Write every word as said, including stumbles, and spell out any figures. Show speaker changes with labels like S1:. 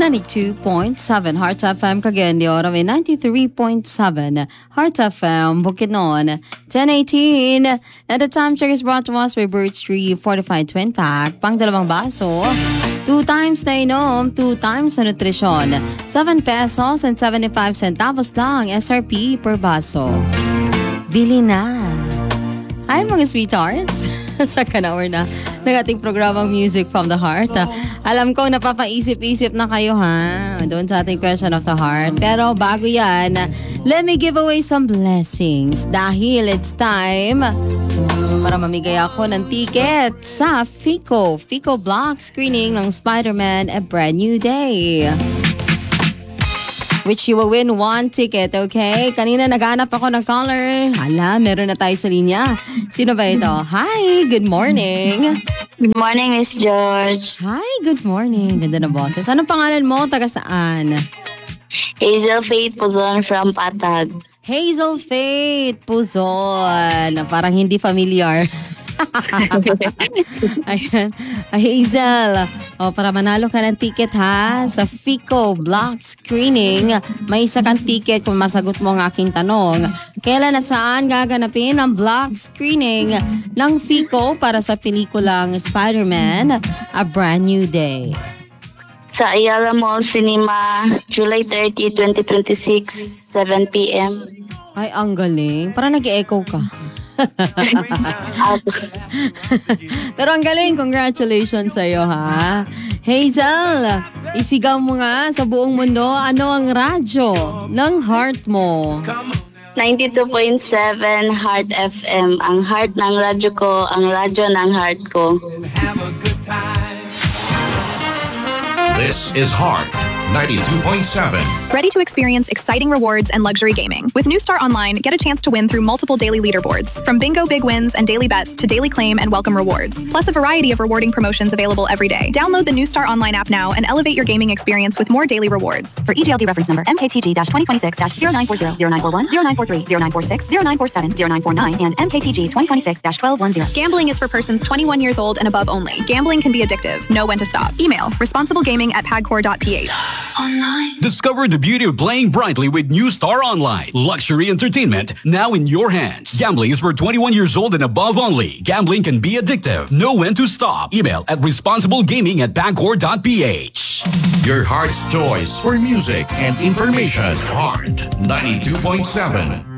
S1: ninety-two point seven Heart F M Cagayan de Oro, ninety-three point seven Heart F M Bukidnon, ten eighteen. And the time check is brought to us by Birch Tree Fortified Twin Pack. Pang dalawang baso, two times na inom, two times na nutrisyon. seven pesos and seventy-five centavos lang S R P per baso. Bili na! Hi mga sweethearts! Second hour na ng ating programang Music from the Heart. Uh, alam ko napapaisip-isip na kayo ha, doon sa ating question of the heart. Pero bago yan, let me give away some blessings dahil it's time para mamigay ako ng ticket sa Fico. Fico Block Screening ng Spider-Man A Brand New Day, which you will win one ticket, okay? Kanina naghanap ako ng caller. Hala, meron na tayo sa linya. Sino ba ito? Hi, good morning.
S2: Good morning, Miss George.
S1: Hi, good morning. Ganda na boses. Anong pangalan mo? Taga saan?
S2: Hazel Faith Puzon from Patag.
S1: Hazel Faith Puzon. Parang hindi familiar. Ayan. Hazel, o, para manalo ka ng ticket ha sa Fico Block Screening. May isa kang ticket kung masagot mo ang aking tanong. Kailan at saan gaganapin ang block screening ng Fico para sa pelikulang Spider-Man A Brand New Day?
S2: Sa Ayala Mall Cinema, July thirtieth, twenty twenty-six, seven p.m.
S1: Ay, ang galing. Parang nag-echo ka. Pero ang galing, congratulations sa'yo ha. Hazel, isigaw mo nga sa buong mundo, ano ang radyo ng heart mo?
S2: ninety-two point seven Heart F M. Ang heart ng radyo ko, ang radyo ng heart ko.
S3: This is Heart ninety-two point seven.
S4: Ready to experience exciting rewards and luxury gaming? With New Star Online, get a chance to win through multiple daily leaderboards. From bingo big wins and daily bets to daily claim and welcome rewards. Plus a variety of rewarding promotions available every day. Download the New Star Online app now and elevate your gaming experience with more daily rewards.
S5: For E G L D reference number M K T G twenty twenty-six zero nine four zero, zero nine four one, zero nine four three, zero nine four six, zero nine four seven, zero nine four nine, and M K T G twenty twenty-six twelve ten.
S4: Gambling is for persons twenty-one years old and above only. Gambling can be addictive. Know when to stop. Email responsiblegaming at pagcor dot p h.
S6: Online. Discover the beauty of playing brightly with New Star Online. Luxury entertainment now in your hands. Gambling is for twenty-one years old and above only. Gambling can be addictive. Know when to stop. Email at responsiblegaming at pagcor dot p h.
S3: Your heart's choice for music and information. Heart ninety-two point seven.